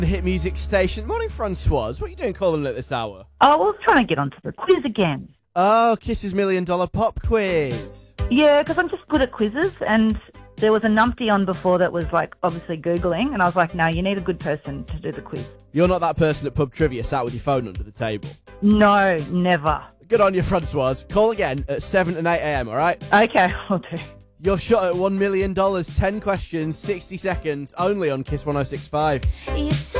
The hit music station. Morning, Francoise. What are you doing calling at this hour? Oh, I was trying to get onto the quiz again. Oh, Kiss's $1 Million Pop Quiz. Yeah, because I'm just good at quizzes, and there was a numpty on before that was, like, obviously Googling, and I was like, no, you need a good person to do the quiz. You're not that person at pub trivia sat with your phone under the table. No, never. Good on you, Francoise. Call again at 7 and 8 a.m, all right? Okay, I'll do. Your shot at $1 million, 10 questions, 60 seconds, only on Kiss 106.5.